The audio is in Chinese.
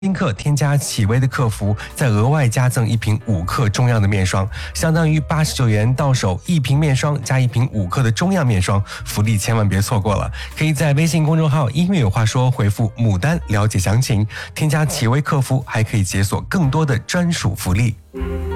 宾客添加启威的客服，再额外加赠1瓶5克中样的面霜，相当于89元到手1瓶面霜加1瓶5克的中样面霜，福利千万别错过了！可以在微信公众号“音乐有话说”回复“牡丹”了解详情，添加启威客服还可以解锁更多的专属福利。